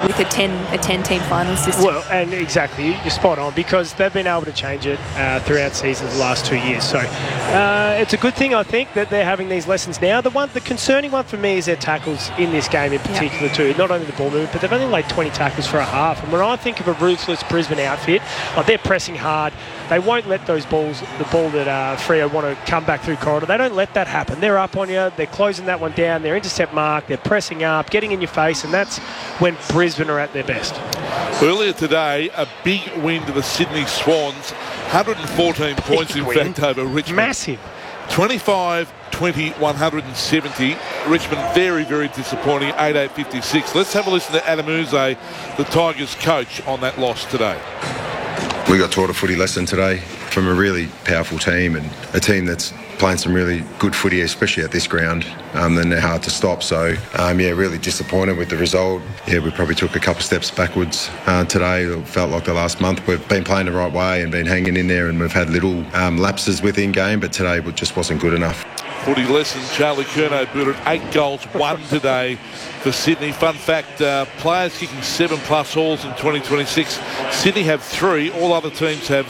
with a 10-team final system. Well, and exactly, you're spot on, because they've been able to change it throughout seasons the last 2 years. So it's a good thing, I think, that they're having these lessons now. The concerning one for me is their tackles in this game in particular too. Not only the ball movement, but they've only laid 20 tackles for a half. And when I think of a ruthless Brisbane outfit, like, they're pressing hard. They won't let those balls, the ball that Freo want to come back through corridor, they don't let that happen. They're up on you, they're closing that one down, they're intercept mark, they're pressing up, getting in your face, and that's when Brisbane are at their best. Earlier today, a big win to the Sydney Swans, 114 points in fact over Richmond. Massive. 25-20, 170. Richmond very, very disappointing, 88-56. Let's have a listen to Adam Uze, the Tigers coach, on that loss today. We got taught a footy lesson today from a really powerful team, and a team that's playing some really good footy, especially at this ground. And they're hard to stop. So, really disappointed with the result. Yeah, we probably took a couple steps backwards today. It felt like the last month we've been playing the right way and been hanging in there, and we've had little lapses within game, but today it just wasn't good enough. Footy lesson, Charlie Curnow booted 8 goals, 1 today for Sydney. Fun fact, players kicking 7+ hauls in 2026. Sydney have 3, all other teams have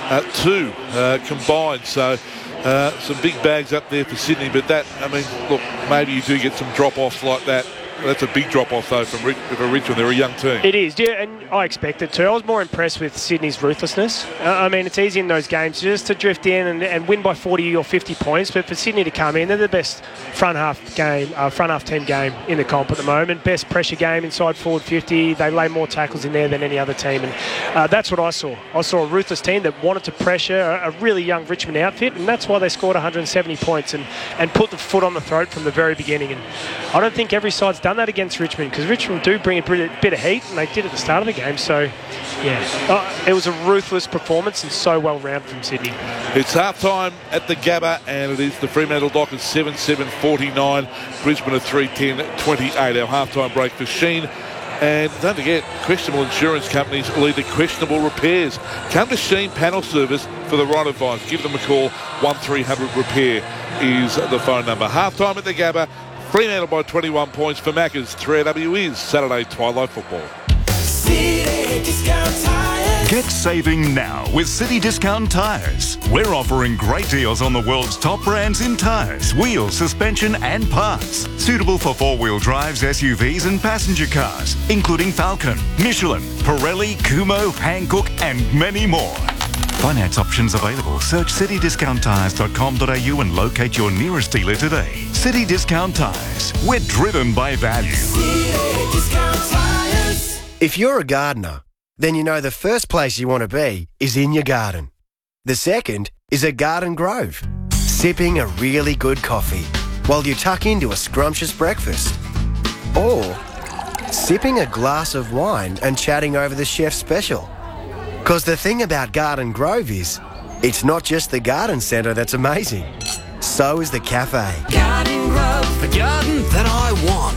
2 combined. So some big bags up there for Sydney, but that, look, maybe you do get some drop-offs like that. That's a big drop-off, though, from Richmond. They're a young team. It is, yeah, and I expect it too. I was more impressed with Sydney's ruthlessness. It's easy in those games just to drift in and win by 40 or 50 points, but for Sydney to come in, they're the best front half team game in the comp at the moment. Best pressure game inside forward 50. They lay more tackles in there than any other team, and that's what I saw. I saw a ruthless team that wanted to pressure a really young Richmond outfit, and that's why they scored 170 points and put the foot on the throat from the very beginning. And I don't think every side's done that against Richmond, because Richmond do bring a bit of heat, and they did at the start of the game. So, yeah, it was a ruthless performance and so well rounded from Sydney. It's half-time at the Gabba, and it is the Fremantle Dockers 7-7-49, Brisbane at 3-10-28. Our half-time break for Sheen. And don't forget, questionable insurance companies lead to questionable repairs. Come to Sheen Panel Service for the right advice. Give them a call. 1300-REPAIR is the phone number. Half-time at the Gabba. Fremantle by 21 points for Maccas. 3AW is Saturday Twilight Football. City Discount Tires. Get saving now with City Discount Tires. We're offering great deals on the world's top brands in tyres, wheels, suspension and parts. Suitable for four-wheel drives, SUVs and passenger cars, including Falcon, Michelin, Pirelli, Kumho, Hankook and many more. Finance options available. Search citydiscounttires.com.au and locate your nearest dealer today. City Discount Tires. We're driven by value. City Discount Tires. If you're a gardener, then you know the first place you want to be is in your garden. The second is a garden grove, sipping a really good coffee while you tuck into a scrumptious breakfast. Or sipping a glass of wine and chatting over the chef's special. Because the thing about Garden Grove is, it's not just the garden centre that's amazing. So is the cafe. Garden Grove, the garden that I want.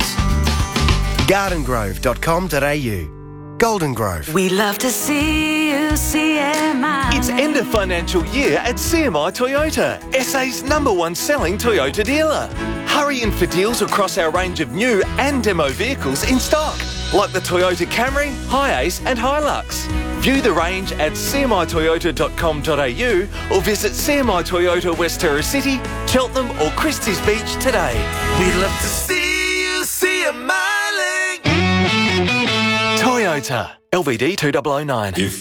gardengrove.com.au. Golden Grove. We love to see you, CMI. It's end of financial year at CMI Toyota, SA's #1 selling Toyota dealer. Hurry in for deals across our range of new and demo vehicles in stock, like the Toyota Camry, Hiace and Hilux. View the range at cmitoyota.com.au or visit CMI Toyota West Terrace City, Cheltenham or Christie's Beach today. We'd love to see you, CMI. Toyota, LVD 2009.